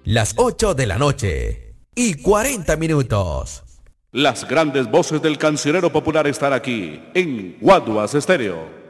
Las 8 de la noche y 40 minutos. Las grandes voces del cancionero popular están aquí en Guaduas Estéreo.